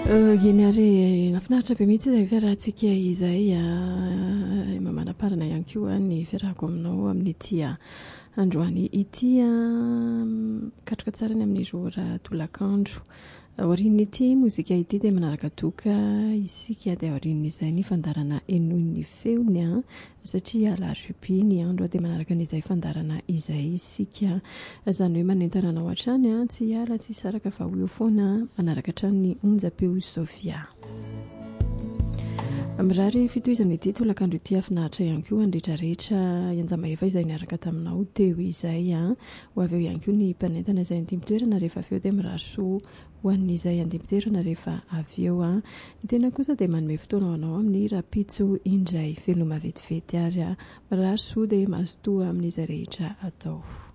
Genare nafinaritra be mihitsy izay fiarahantsika izay mamanaparana ihany koa ny fiarahako aminao amin'ity androany ity katroka tsara ny amin'ny zora tolakandro aorian'ity mozika ity dia manaraka toka isika dia aorian'izay ny fandarana enoin'ny feony satria larjupi ny andro dia manaraka n'izay fandarana izay isika izany hoe manentana anao hatrany tsy hiala tsy saraka fa ho eo foana manaraka hatrany ny onjam-peo Sofia. Mirary fitohizana ity tolakandro ity afinaritra ihany koa andretrarehetra ianjama-efa izay niaraka taminao teo izay ho avy eo ihany koa ny mpanentana izay andimitoerana rehefa avy eo dia mirary soa ho an'izay andimitoerana rehefa avy eo ny tena kosa dia manome fotoana ho anao amin'ny rapitso indray veloma vetivety ary mirary soa dia mazotoa amin'izay rehetra atao.